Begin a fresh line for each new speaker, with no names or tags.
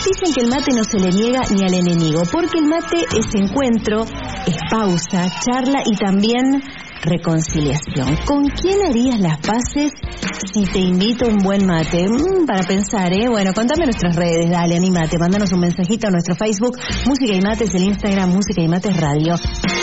Dicen que el mate no se le niega ni al enemigo, porque el mate es encuentro, es pausa, charla y también reconciliación. ¿Con quién harías las paces si te invito a un buen mate? Para pensar, ¿eh? Bueno, contame en nuestras redes, dale, animate, mándanos un mensajito a nuestro Facebook, Música y Mates, el Instagram, Música y Mates Radio.